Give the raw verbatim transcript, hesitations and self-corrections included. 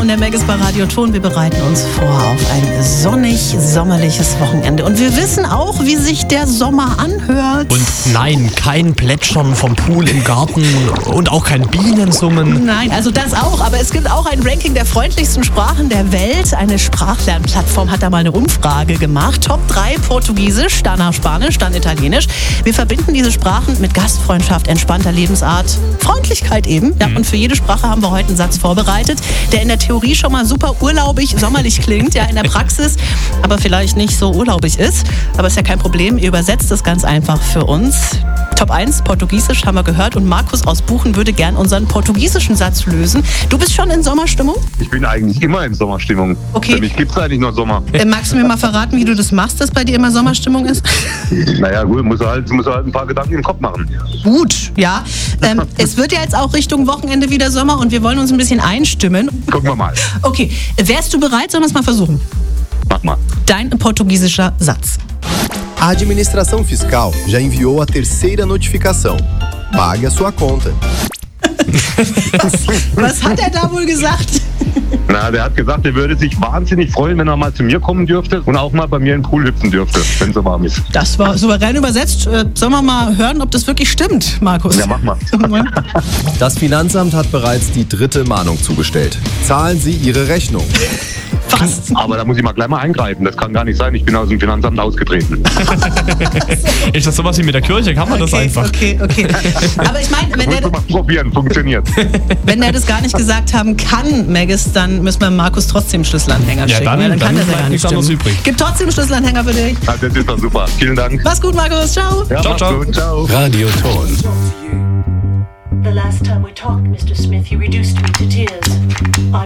und der Megis bei Radio Ton. Wir bereiten uns vor auf ein sonnig-sommerliches Wochenende. Und wir wissen auch, wie sich der Sommer anhört. Und nein, kein Plätschern vom Pool im Garten und auch kein Bienensummen. Nein, also das auch. Aber es gibt auch ein Ranking der freundlichsten Sprachen der Welt. Eine Sprachlernplattform hat da mal eine Umfrage gemacht. Top drei Portugiesisch, danach Spanisch, dann Italienisch. Wir verbinden diese Sprachen mit Gastfreundschaft, entspannter Lebensart, Freundlichkeit eben. Ja, Mhm. und für jede Sprache haben wir heute einen Satz vorbereitet, der in der Theorie schon mal super urlaubig, sommerlich klingt, ja, in der Praxis aber vielleicht nicht so urlaubig ist. Aber ist ja kein Problem, ihr übersetzt es ganz einfach für uns. Top eins, Portugiesisch, haben wir gehört. Und Markus aus Buchen würde gern unseren portugiesischen Satz lösen. Du bist schon in Sommerstimmung? Ich bin eigentlich immer in Sommerstimmung. Okay. Für mich gibt es eigentlich nur Sommer. Äh, magst du mir mal verraten, wie du das machst, dass bei dir immer Sommerstimmung ist? Naja, gut, muss halt, muss halt ein paar Gedanken im Kopf machen. Gut, ja. Ähm, es wird ja jetzt auch Richtung Wochenende wieder Sommer und wir wollen uns ein bisschen einstimmen. Gucken wir mal. Okay, wärst du bereit? Sollen wir es mal versuchen? Mach mal. Dein portugiesischer Satz. A Administração Fiscal já enviou a terceira notificação. Pague a sua conta. Was, was hat er da wohl gesagt? Na, der hat gesagt, er würde sich wahnsinnig freuen, wenn er mal zu mir kommen dürfte und auch mal bei mir in den Pool hüpfen dürfte, wenn es so warm ist. Das war souverän übersetzt. Äh, sollen wir mal hören, ob das wirklich stimmt, Markus? Ja, mach mal. Das Finanzamt hat bereits die dritte Mahnung zugestellt. Zahlen Sie Ihre Rechnung. Fast. Aber da muss ich mal gleich mal eingreifen. Das kann gar nicht sein. Ich bin aus dem Finanzamt ausgetreten. Ist das sowas wie mit der Kirche? Kann man das Okay, einfach? okay, okay. Aber ich meine, wenn Musst du der, mal probieren. Funktioniert. wenn der das gar nicht gesagt haben kann, Megis, dann müssen wir Markus trotzdem einen Schlüsselanhänger Ja, schicken. dann- weil dann kann dann das ja bleibt gar nicht nichts anderes stimmen. übrig. Gibt trotzdem einen Schlüsselanhänger für dich. Ja, das ist doch super. Vielen Dank. Mach's gut, Markus. Ciao. Ja, Ciao, mach's ciao. gut. Ciao. Radio Ton. The last time we talked, Mister Smith, you reduced me to tears. I